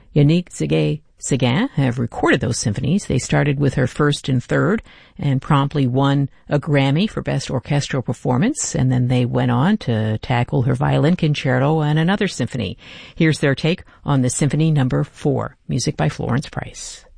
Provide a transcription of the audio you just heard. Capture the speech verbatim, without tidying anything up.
Yannick Séguin have recorded those symphonies. They started with her first and third and promptly won a Grammy for Best Orchestral Performance, and then they went on to tackle her violin concerto and another symphony. Here's their take on the Symphony Number Four, music by Florence Price.